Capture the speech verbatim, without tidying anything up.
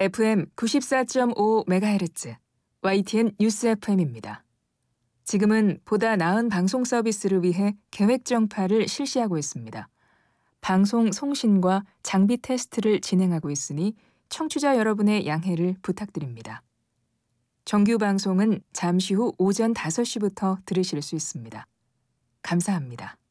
에프엠 구십사 점 오 메가헤르츠 와이티엔 뉴스 에프엠입니다. 지금은 보다 나은 방송 서비스를 위해 계획 정파를 실시하고 있습니다. 방송 송신과 장비 테스트를 진행하고 있으니 청취자 여러분의 양해를 부탁드립니다. 정규 방송은 잠시 후 오전 다섯 시부터 들으실 수 있습니다. 감사합니다.